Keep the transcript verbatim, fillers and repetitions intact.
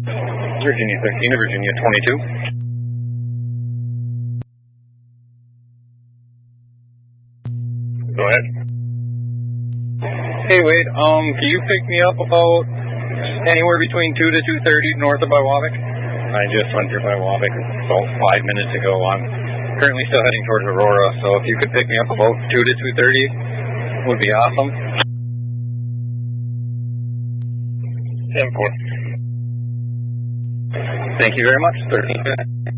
Virginia thirteen to Virginia twenty-two. Go ahead. Hey Wade, um, can you pick me up about anywhere between two to two thirty north of Biwabic? I just went through Biwabic about five minutes ago. I'm currently still heading towards Aurora, so if you could pick me up about two to two thirty, would be awesome. ten four. Thank you very much. thirteen.